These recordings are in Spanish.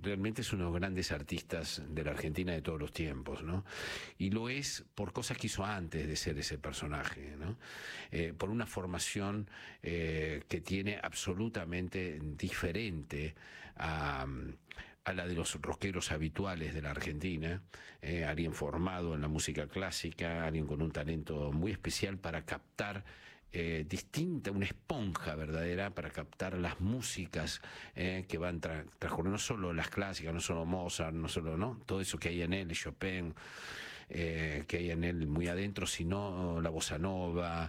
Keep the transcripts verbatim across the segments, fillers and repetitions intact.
realmente es uno de los grandes artistas de la Argentina de todos los tiempos, ¿no? Y lo es por cosas que hizo antes de ser ese personaje, ¿no? Eh, por una formación eh, que tiene absolutamente diferente a, a la de los rockeros habituales de la Argentina, eh, alguien formado en la música clásica, alguien con un talento muy especial para captar Eh, distinta, una esponja verdadera para captar las músicas eh, que van tra transcurriendo, no solo las clásicas, no solo Mozart, no solo, ¿no? Todo eso que hay en él, Chopin, eh, que hay en él muy adentro, sino la bossa nova,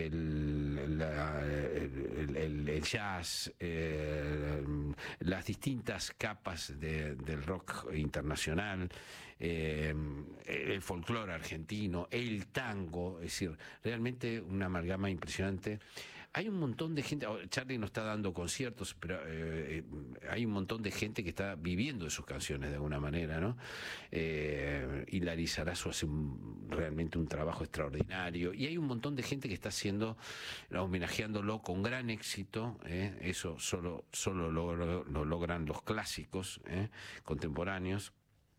el, la, el, el, el jazz, eh, las distintas capas de, del rock internacional, eh, el folclore argentino, el tango, es decir, realmente una amalgama impresionante. Hay un montón de gente, Charly no está dando conciertos, pero eh, hay un montón de gente que está viviendo de sus canciones de alguna manera, ¿no? Eh, y Lizarazu hace un, realmente un trabajo extraordinario, y hay un montón de gente que está haciendo, homenajeándolo con gran éxito, ¿eh? Eso solo, solo lo, lo logran los clásicos ¿eh? contemporáneos.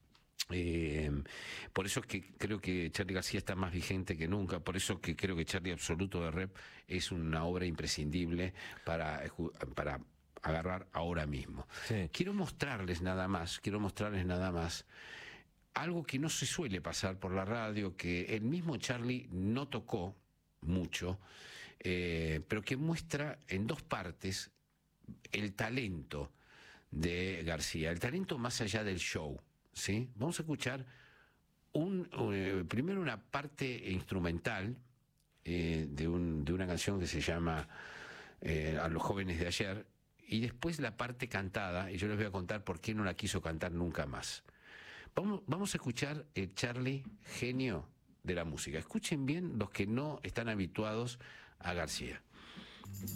Eh, por eso es que creo que Charly García está más vigente que nunca, por eso que creo que Charly Absoluto de Rep es una obra imprescindible para, para agarrar ahora mismo. Sí. Quiero mostrarles nada más, quiero mostrarles nada más algo que no se suele pasar por la radio, que el mismo Charly no tocó mucho, eh, pero que muestra en dos partes el talento de García, el talento más allá del show. ¿Sí? Vamos a escuchar un, eh, primero una parte instrumental eh, de, un, de una canción que se llama eh, A los jóvenes de ayer, y después la parte cantada, y yo les voy a contar por qué no la quiso cantar nunca más. Vamos, vamos a escuchar el Charly, genio de la música. Escuchen bien los que no están habituados a García.